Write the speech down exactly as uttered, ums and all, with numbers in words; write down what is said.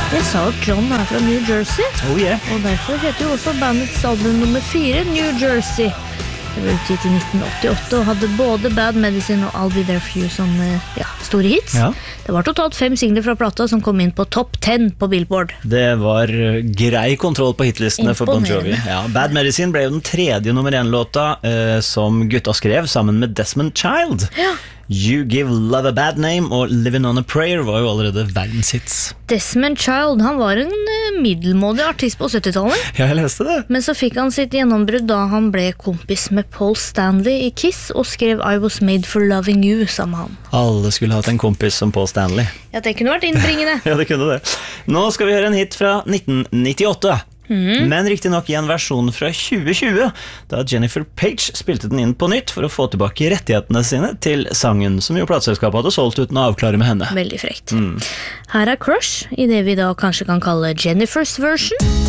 Jeg sa at John er fra New Jersey, Oh yeah. og derfor heter jo også bandets album nummer fire New Jersey. Det ble utgitt i nitten åttiåtte og hadde både Bad Medicine og I'll Be There For You som ja, store hits. Ja. Det var totalt fem singler fra plata som kom inn på topp ti på Billboard. Det var grei kontroll på hitlistene for Bon Jovi. Ja, Bad Medicine ble jo den tredje nummer én-låta eh, som gutta skrev sammen med Desmond Child. Ja. You Give Love a Bad Name og Living on a Prayer var jo allerede verdenshits. Desmond Child, han var en eh, middelmådig artist på syttitallet. Ja, jeg leste det. Men så fikk han sitt gjennombrudd da han ble kompis med Paul Stanley i Kiss og skrev I Was Made for Loving You sammen med han. Alle skulle hatt en kompis som Paul Stanley. Ja, det kunne vært innbringende. Ja, det kunne det. Nå skal vi høre en hit fra nitten nittiåtte. Mm. Men riktig nok i en versjon fra tjue tjue, da Jennifer Page spilte den inn på nytt for å få tilbake rettighetene sine til sangen som jo plateselskapet hadde solgt uten å avklare med henne. Veldig frekt. Mm. Her er Crush, i det vi da kanskje kan kalle Jennifers version.